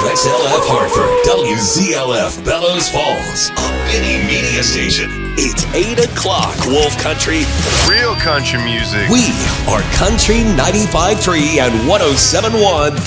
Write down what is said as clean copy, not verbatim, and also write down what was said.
WXLF Hartford, WZLF Bellows Falls, a Benny Media Station. It's 8 o'clock, Wolf Country. Real country music. We are Country 95.3 and 107.1